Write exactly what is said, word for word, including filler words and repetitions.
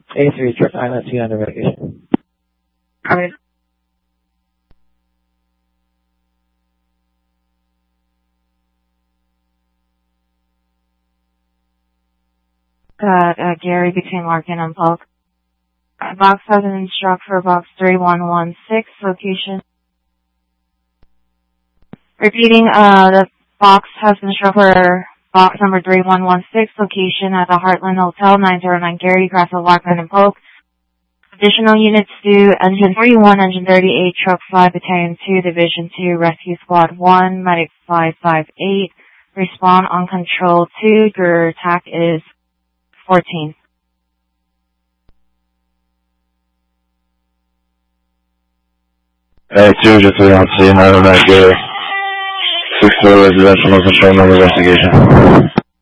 A three, Truck Island two under mitigation. Alright. Got uh, Gary between Larkin and Polk. Uh, box has an instruct for box three one one six location. Repeating, uh, the box has been struck for box number three one one six location at the Heartland Hotel, nine zero nine Gary, Grassville, Larkin and Polk. Additional units to Engine forty-one, Engine thirty-eight, Truck five, Battalion two, Division two, Rescue Squad one, Medic five five eight. Respawn on Control two. Your attack is fourteen. A two, just three on C, nine oh nine Gary. six four residential, no control, no investigation.